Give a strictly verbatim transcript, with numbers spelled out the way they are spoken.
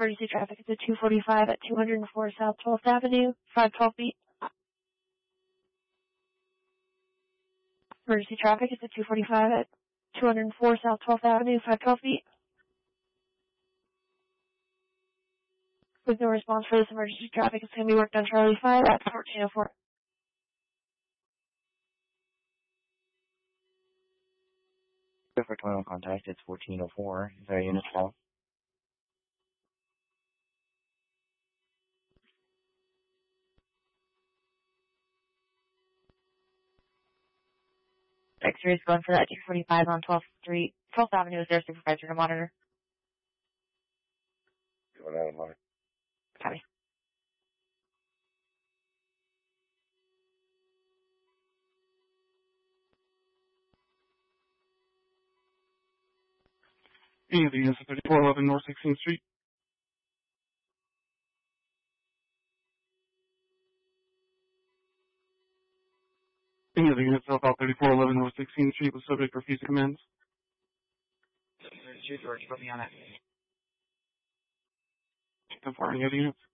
Emergency traffic is at two forty-five at two oh four South twelfth Avenue, five twelve feet. Emergency traffic is at two forty-five at two oh four South twelfth Avenue, five twelve feet. With no response for this emergency traffic, it's going to be worked on Charlie five at fourteen oh four. For twenty-one contact, it's fourteen oh four. Is there a unit call? X-rays going for that two forty-five on twelfth Street, twelfth Avenue. Is there a supervisor to monitor? Going out of monitor. Copy. Any of the units at thirty-four eleven North sixteenth Street. Any of the units at about thirty-four eleven North sixteenth Street was subject to refusing commands. There's two George, put me on it. ten four, any other units?